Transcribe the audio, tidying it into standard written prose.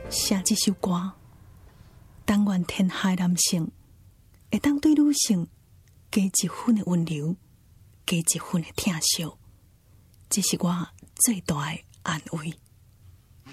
写这首歌，但愿天下男性会当对女性加一分的温柔，加一分的疼惜，这是我最大的安慰。